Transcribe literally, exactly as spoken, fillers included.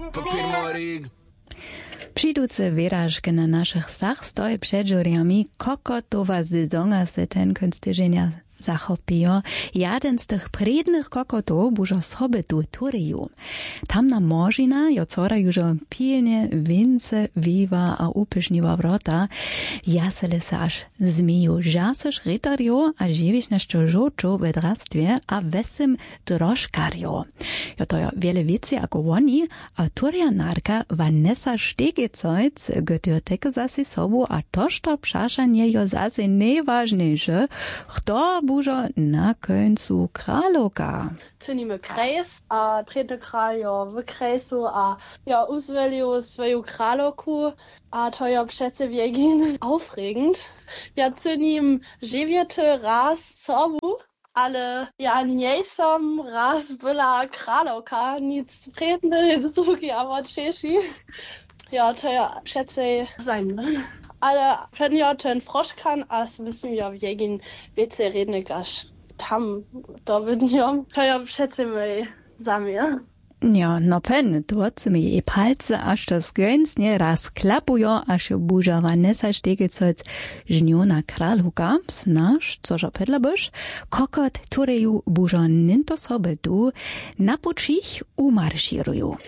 Přijduce wyrażki na naszych sach stoi przed juryami, kokotowa sezonga se ten kunstyżenia zachopijo. Jeden z tych prednych kokotów bużo sobie tu turiju. Tamna możina jo cora jużo pilnie wince, wiwa a upyszniwa wrota. Jasele se aż zmiju żasy rytario a żywiśnościo żoczu w drastwie a wesym drożkario. Jo to jo wiele wicy jako woni, a turianarka Vanessa Stegecojc götürteke zasi sobu a tożto przaszanie jo zasi najważniejsze, kto bužo na końcu kraloka. Czynimy krajs, a predny kral jo w krajsu, a ja uzwelił swoją kraloku, a to jo przece wiegin aufregend. Ja cynim żywiety raz sobu, ale ja nie som raz była kraloka, nic predny, nic drugi, a czeši. Ja, to ja przece zajmę. Ale wenn ja ten Froschkan, as wissen ja wegen wiece rednik aż tam da würden ja to ja schätze my zamie. Ja, no pen, dort mi je palce, aż to zgöns nie raz klapujo, aż buža Vanessa Stegecojc žniona kralhuka, znaš, cožo pedlaboš, kokot tureju bužo ninto sobe tu, na počich umarširuju.